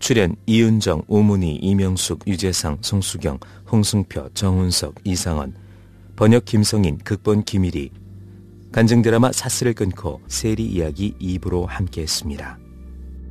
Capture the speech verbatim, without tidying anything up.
출연 이은정, 오문희, 이명숙, 유재상, 송수경, 홍승표, 정운석, 이상원, 번역 김성인, 극본 김일희. 간증 드라마 사슬을 끊고 세리 이야기 이 부로 함께했습니다.